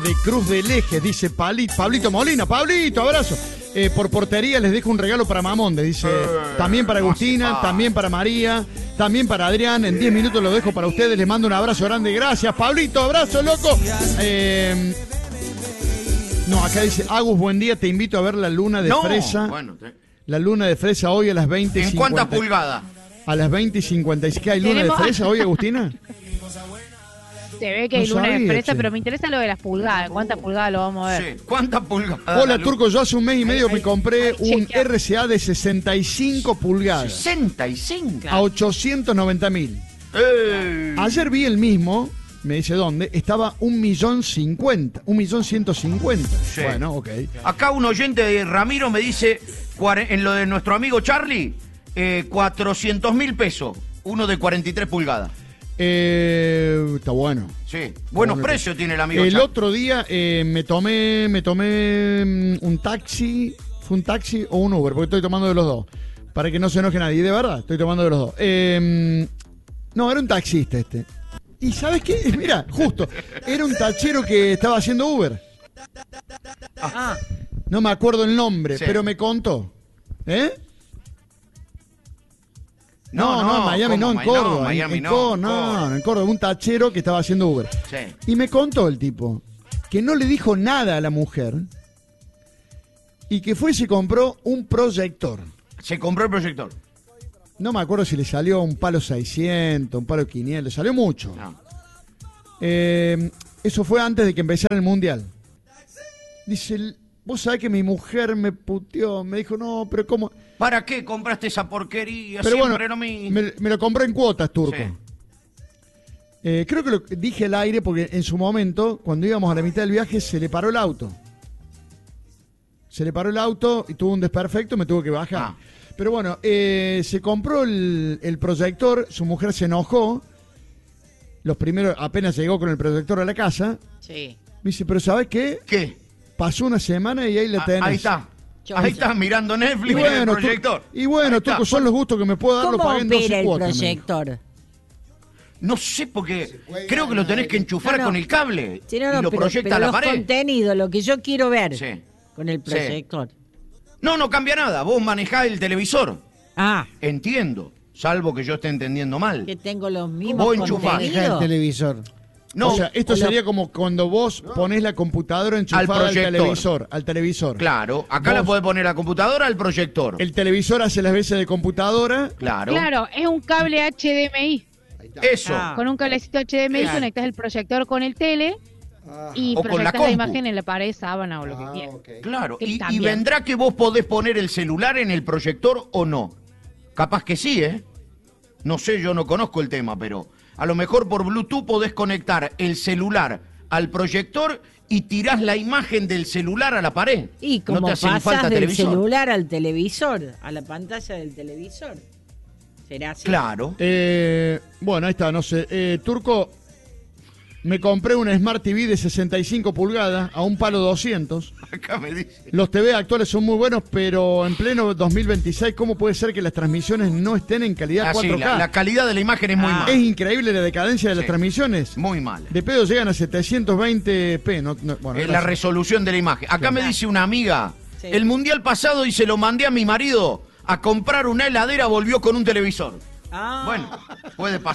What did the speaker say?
De Cruz del Eje, dice Pablito Molina. Pablito, abrazo. Por portería les dejo un regalo para Mamonde, dice. También para Agustina, también para María, también para Adrián. En 10 minutos lo dejo para ustedes. Les mando un abrazo grande. Gracias, Pablito. Abrazo, loco. No, acá dice, Agus, buen día. Te invito a ver la luna de fresa. Bueno, la luna de fresa hoy a las 20:50. ¿En cuántas pulgadas? A las 20:55. ¿Hay luna de fresa hoy, Agustina? Se ve que hay luna de fresa, pero me interesa lo de las pulgadas. ¿Cuántas pulgadas lo vamos a ver? Sí, ¿cuántas pulgadas? Hola, Turco. Yo hace un mes y medio me compré un RCA de 65 pulgadas. 65. A 890.000. Ayer vi el mismo, me dice dónde, estaba 1.050.000. 1.150.000. Sí. Bueno, ok. Acá un oyente de Ramiro me dice, en lo de nuestro amigo Charlie, 400.000 pesos. Uno de 43 pulgadas. Está bueno. Sí, buenos precios tiene el amigo. El Charlie. otro día me tomé un taxi. ¿Fue un taxi o un Uber? Porque estoy tomando de los dos. Para que no se enoje nadie. Y de verdad, estoy tomando de los dos. No, era un taxista este. ¿Y sabes qué? Mira, justo. Era un tachero que estaba haciendo Uber. No me acuerdo el nombre, sí, pero me contó. No, en Miami no, en Córdoba. Miami en Córdoba, un tachero que estaba haciendo Uber. Sí. Y me contó el tipo que no le dijo nada a la mujer y que fue y se compró un proyector. ¿Se compró el proyector? No me acuerdo si le salió un palo 600, un palo 500, le salió mucho. No. Eso fue antes de que empezara el Mundial. Dice, vos sabés que mi mujer me puteó, me dijo, no, pero ¿cómo? ¿Para qué compraste esa porquería? Pero siempre bueno, lo mismo. Me lo compré en cuotas, Turco. Sí. Creo que lo dije al aire porque en su momento, cuando íbamos a la mitad del viaje, se le paró el auto. Se le paró el auto y tuvo un desperfecto, me tuvo que bajar. Pero bueno, se compró el proyector, su mujer se enojó. Los primeros, apenas llegó con el proyector a la casa. Sí. Me dice, pero ¿sabes qué? ¿Qué? Pasó una semana y ahí la tenés. Ahí está. Ahí estás mirando Netflix y el proyector. Y bueno, Turco, son los gustos que me puedo dar, lo pagué en 12 cuotas. ¿Cómo opera el proyector? No sé, porque creo que lo tenés que enchufar con el cable. Sí, y lo proyecta a la pared. Los contenidos, lo que yo quiero ver con el proyector. Sí. No cambia nada. Vos manejás el televisor. Entiendo. Salvo que yo esté entendiendo mal. Que tengo los mismos contenidos. El televisor. No, o sea, esto sería como cuando vos ponés la computadora enchufada al televisor. Claro, acá la podés poner la computadora al proyector. El televisor hace las veces de computadora. Claro, es un cable HDMI. Eso. Con un cablecito HDMI conectás el proyector con el tele y proyectás la imagen en la pared, sábana o lo que quieras. Okay. Claro, y vendrá que vos podés poner el celular en el proyector o no. Capaz que sí, No sé, yo no conozco el tema, pero a lo mejor por Bluetooth podés conectar el celular al proyector y tirás la imagen del celular a la pared. Y como no te hace pasás falta del televisor. Celular al televisor, a la pantalla del televisor. ¿Será así? Claro. Bueno, ahí está, no sé. Turco, me compré una Smart TV de 65 pulgadas a un palo 200. Acá me dice. Los TV actuales son muy buenos, pero en pleno 2026, ¿cómo puede ser que las transmisiones no estén en calidad 4K? Sí, la calidad de la imagen es muy mala. Es increíble la decadencia de las transmisiones. Muy mala. De pedo llegan a 720p. Bueno, la resolución de la imagen. Acá me dice una amiga, el mundial pasado y se lo mandé a mi marido a comprar una heladera, volvió con un televisor. Bueno, puede pasar.